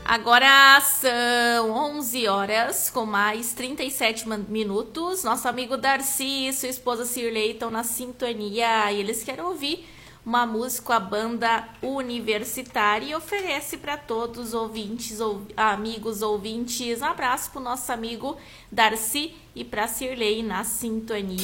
Agora são 11 horas com mais 37 minutos. Nosso amigo Darcy e sua esposa Cirlei estão na sintonia e eles querem ouvir uma música com a banda Universitária e oferece para todos os ouvintes, amigos ouvintes. Um abraço para o nosso amigo Darcy e para Cirlei na sintonia.